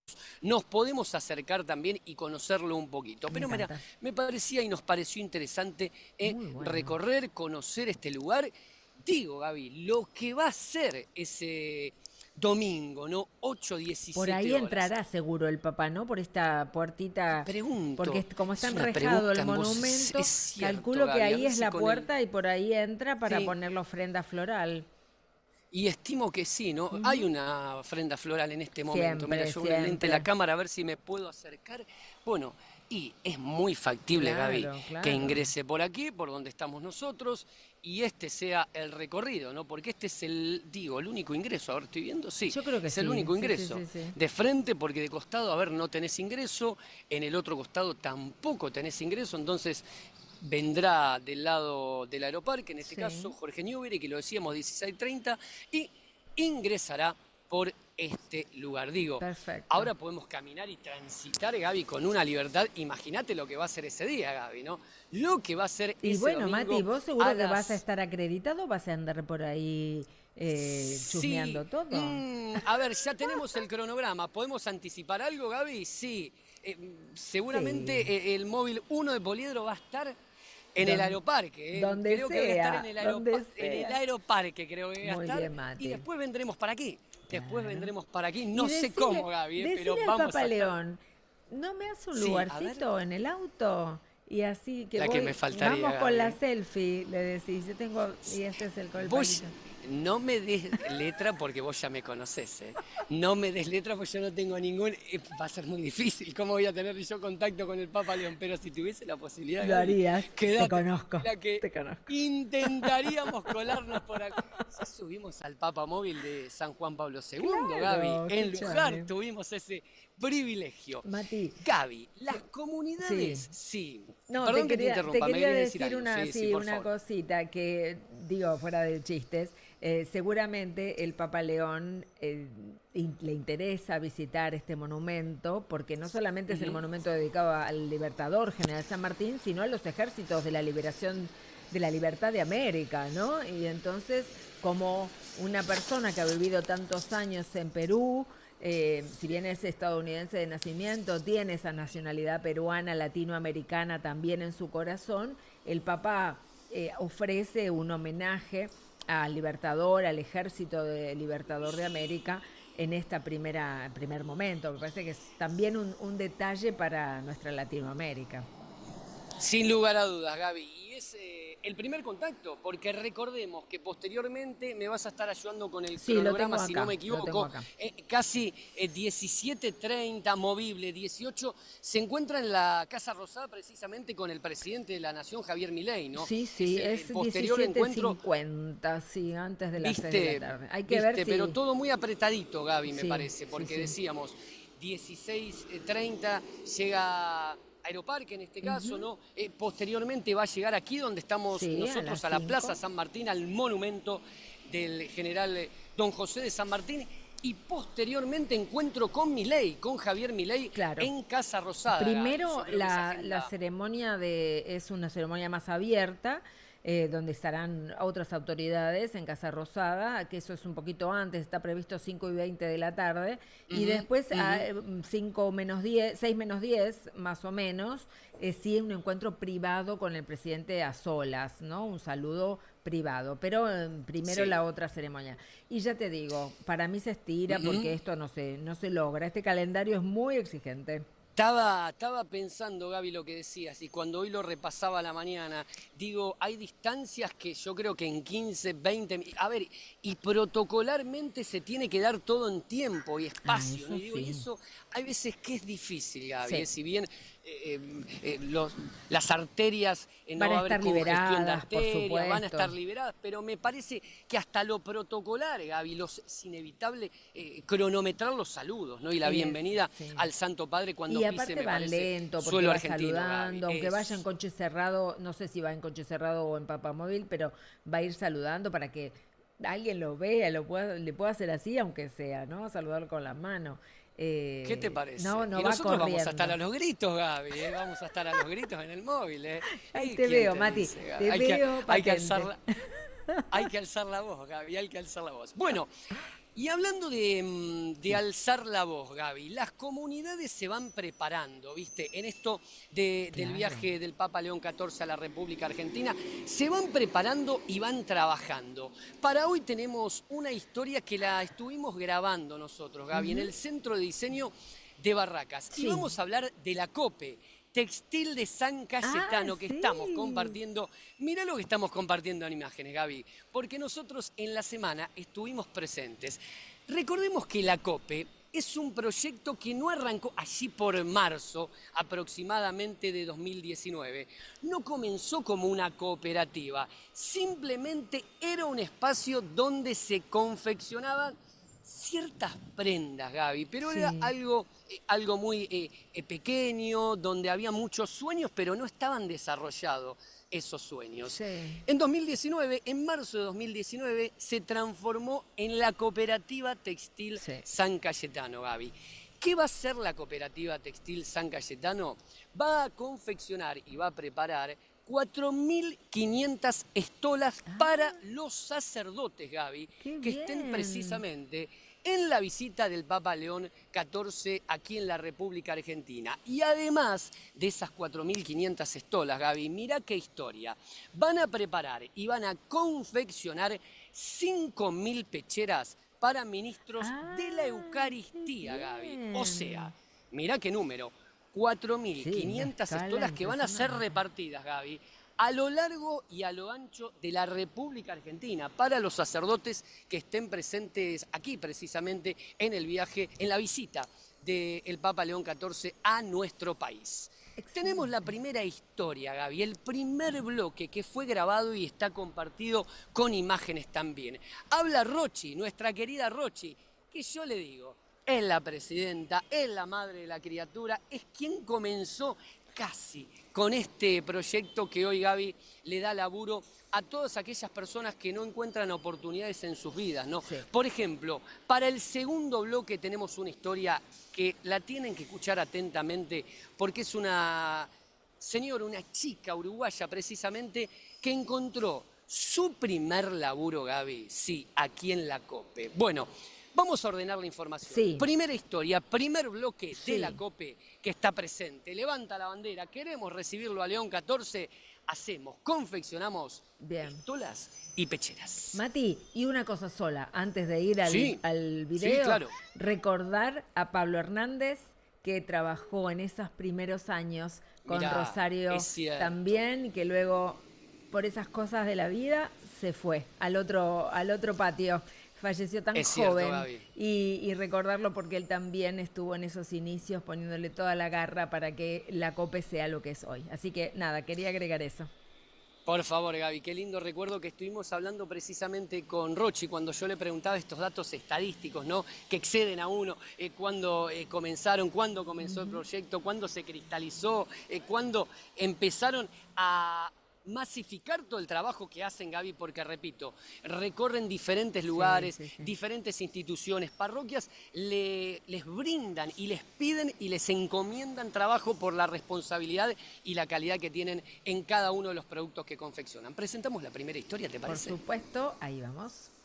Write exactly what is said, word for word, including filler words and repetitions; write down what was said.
nos podemos acercar también y conocerlo un poquito. Me Pero mira, encanta. me parecía y nos pareció interesante eh, Muy bueno. recorrer, conocer este lugar. Digo, Gaby, lo que va a ser ese domingo, ¿no? ocho, Por diecisiete ahí horas. entrará seguro el papá, ¿no? Por esta puertita, porque Pregunto, es- como está es una enrejado el pregunta en voz, es monumento, cierto, calculo que Gaby, a ahí ver es si la con el... puerta y por ahí entra para Sí, poner la ofrenda floral. y estimo que sí, ¿no? Hay Ujú. una ofrenda floral en este momento. Mira, Siempre, yo con el lente de la siempre. cámara a ver si me puedo acercar. Bueno, y es muy factible, Gaby, Claro, que claro. ingrese por aquí, por donde estamos nosotros, y este sea el recorrido, ¿no? Porque este es el, digo, el único ingreso. Ahora estoy viendo, sí, Yo creo que es el sí, único sí, sí, ingreso. sí, sí. De frente, porque de costado, a ver, no tenés ingreso. En el otro costado tampoco tenés ingreso. Entonces, vendrá del lado del aeroparque, en este caso Sí, Jorge Newbery, que lo decíamos dieciséis treinta, y ingresará por este lugar. Digo, perfecto. ahora podemos caminar y transitar, Gaby, con una libertad. Imagínate lo que va a ser ese día, Gaby, ¿no? Lo que va a ser Y ese bueno, Mati, domingo ¿vos a seguro que vas a las... estar acreditado o vas a andar por ahí eh, Sí, chusmeando todo? mm, a ver, ya tenemos el cronograma. ¿Podemos anticipar algo, Gaby? Sí. Eh, seguramente Sí, eh, el móvil uno de Poliedro va a estar en el don- aeroparque. eh. donde Creo que voy a estar en sea, el donde aeropa- en el sea. aeroparque, creo que voy a Muy estar. bien, Y Mati. después vendremos para aquí. Después Claro. vendremos para aquí. Y No sé cómo, decile, Gaby, eh, pero decile al vamos Papa a estar. León, ¿no me hace un Sí, a ver. lugarcito en el auto? Y así que La que me voy, faltaría, vamos con la Gaby. selfie, le decís, yo tengo, y este es el con el Vos palito. no me des letra porque vos ya me conocés, ¿eh? No me des letra porque yo no tengo ningún... eh, Va a ser muy difícil. ¿Cómo voy a tener yo contacto con el Papa León? Pero si tuviese la posibilidad, Lo Gaby, harías, te quédate conozco, tranquila que te conozco. intentaríamos colarnos por acá. Ya subimos al Papa Móvil de San Juan Pablo segundo, Gaby. Claro, En Luján escúchame. tuvimos ese privilegio. Mati, Gaby, las se- comunidades, sí. sí. No, te Perdón que te quería, te interrumpa, me quería querés decir decir algo. una, Sí, sí, sí, por una favor. cosita que, digo, fuera de chistes, eh, seguramente el Papa León eh, in- le interesa visitar este monumento, porque no solamente es el Ujú. monumento dedicado al libertador General San Martín, sino a los ejércitos de la liberación, de la libertad de América, ¿no? Y entonces, como una persona que ha vivido tantos años en Perú, eh, si bien es estadounidense de nacimiento, tiene esa nacionalidad peruana, latinoamericana también en su corazón, el Papa eh, ofrece un homenaje al Libertador, al Ejército de Libertador de América en esta primera primer momento. Me parece que es también un, un detalle para nuestra Latinoamérica. Sin lugar a dudas, Gaby. Y es eh, el primer contacto, porque recordemos que posteriormente me vas a estar ayudando con el Sí, lo cronograma, tengo si no me acá, lo tengo equivoco, acá. eh, casi eh, diecisiete treinta, movible, dieciocho, se encuentra en la Casa Rosada precisamente con el presidente de la Nación, Javier Milei, ¿no? Sí, Es sí, el, el es posterior diecisiete encuentro. cincuenta, sí, antes de las seis de la Viste, tarde. Hay que ver viste, pero si... todo muy apretadito, Gaby, me Sí, parece, sí, porque sí. decíamos dieciséis treinta llega Aeroparque en este caso, Ujú. ¿no? Eh, posteriormente va a llegar aquí donde estamos Sí, a las nosotros, a la Plaza cinco. San Martín, al monumento del general eh, Don José de San Martín. Y posteriormente encuentro con Milei, con Javier Milei Claro. en Casa Rosada, Gaby. Yo Primero, creo que esa la, la agenda... ceremonia de, es una ceremonia más abierta, eh, donde estarán otras autoridades en Casa Rosada, que eso es un poquito antes, está previsto cinco y veinte de la tarde, y Ujú, después ujú. a cinco menos diez, seis menos diez, más o menos, eh, sí un encuentro privado con el presidente a solas, ¿no? Un saludo privado, pero eh, primero Sí. la otra ceremonia. Y ya te digo, para mí se estira porque Ujú. esto no se, no se logra, este calendario es muy exigente. Estaba, estaba pensando, Gaby, lo que decías, y cuando hoy lo repasaba a la mañana, digo, hay distancias que yo creo que en quince, veinte, mi- a ver, y protocolarmente se tiene que dar todo en tiempo y Ah, espacio, ¿no? eso Y digo, y sí. eso hay veces que es difícil, Gaby, ¿eh? Sí. Si bien eh, eh, eh, los- las arterias, eh, no Van va a a haber estar congestión de liberadas, por arterias, van a estar supuesto. liberadas, pero me parece que hasta lo protocolar, Gaby, los, es inevitable eh, cronometrar los saludos, ¿no? Y la Es, bienvenida sí. al Santo Padre cuando Y pise, aparte me van parece, lento porque suelo va argentino, Gaby. saludando, aunque vaya en Es, coche cerrado, no sé si va en coche cerrado o en papamóvil, pero va a ir saludando para que alguien lo vea, lo pueda, le pueda hacer así, aunque sea, ¿no? Saludar con la mano. ¿qué te Eh, no, parece? no Y va nosotros vamos a estar a corriendo. los gritos, Gaby, ¿eh? Vamos a estar a los gritos en el móvil, ¿eh? Ahí ¿Y te quién veo, te Mati, dice, Gaby? te Hay que, veo hay que alzar patente. la, hay que alzar la voz, Gaby, hay que alzar la voz. Bueno, Y hablando de, mm, de alzar la voz, Gaby, las comunidades se van preparando, ¿viste? En esto de- del Claro. viaje del Papa León catorce a la República Argentina, se van preparando y van trabajando. Para hoy tenemos una historia que la estuvimos grabando nosotros, Gaby, en Ujú. el Centro de Diseño de Barracas. Y Sí. vamos a hablar de la COPE, Textil de San Ah, Cayetano, que estamos sí. compartiendo. Mirá lo que estamos compartiendo en imágenes, Gaby, porque nosotros en la semana estuvimos presentes. Recordemos que la COPE es un proyecto que no arrancó allí por marzo aproximadamente de dos mil diecinueve. No comenzó como una cooperativa, simplemente era un espacio donde se confeccionaban ciertas prendas, Gaby, pero era Sí. algo, eh, algo muy eh, eh, pequeño, donde había muchos sueños, pero no estaban desarrollados esos sueños. Sí. En dos mil diecinueve, en marzo de dos mil diecinueve, se transformó en la Cooperativa Textil Sí. San Cayetano, Gaby. ¿Qué va a hacer la Cooperativa Textil San Cayetano? Va a confeccionar y va a preparar cuatro mil quinientas estolas para Ah, los sacerdotes, Gaby, qué que estén bien. precisamente en la visita del Papa León catorce aquí en la República Argentina. Y además de esas cuatro mil quinientas estolas, Gaby, mirá qué historia. Van a preparar y van a confeccionar cinco mil pecheras para ministros de la Ah, qué Eucaristía, Gaby. O sea, bien. mirá qué número. cuatro mil Sí, una quinientas escala estolas que van a ser impresionante. repartidas, Gaby, a lo largo y a lo ancho de la República Argentina para los sacerdotes que estén presentes aquí precisamente en el viaje, en la visita del Papa León catorce a nuestro país. Tenemos la Excelente. primera historia, Gaby, el primer bloque que fue grabado y está compartido con imágenes también. Habla Rochi, nuestra querida Rochi, que yo le digo, es la presidenta, es la madre de la criatura, es quien comenzó casi con este proyecto que hoy, Gaby, le da laburo a todas aquellas personas que no encuentran oportunidades en sus vidas, ¿no? Sí. Por ejemplo, para el segundo bloque tenemos una historia que la tienen que escuchar atentamente porque es una señora, una chica uruguaya precisamente, que encontró su primer laburo, Gaby, sí, aquí en la COPE. Bueno, vamos a ordenar la información. Sí, Primera historia, primer bloque de la sí. COPE que está presente. Levanta la bandera, queremos recibirlo a León catorce, hacemos, confeccionamos Bien. estolas y pecheras. Mati, y una cosa sola, antes de ir al, Sí, al sí, video, claro. recordar a Pablo Hernández que trabajó en esos primeros años con Mirá, es Rosario cierto. también y que luego, por esas cosas de la vida, se fue al otro, al otro patio. Falleció tan Es cierto, joven Gaby. y, y recordarlo porque él también estuvo en esos inicios poniéndole toda la garra para que la COPE sea lo que es hoy. Así que nada, quería agregar eso. Por favor, Gaby, qué lindo recuerdo que estuvimos hablando precisamente con Rochi cuando yo le preguntaba estos datos estadísticos, ¿no? Que exceden a uno, eh, cuándo eh, comenzaron, cuándo comenzó el Ujú. proyecto, cuándo se cristalizó, eh, cuándo empezaron a masificar todo el trabajo que hacen, Gaby, porque repito, recorren diferentes Sí, lugares, sí, sí. diferentes instituciones, parroquias, le- les brindan y les piden y les encomiendan trabajo por la responsabilidad y la calidad que tienen en cada uno de los productos que confeccionan. Presentamos la primera historia, ¿te Por parece? supuesto, ahí vamos.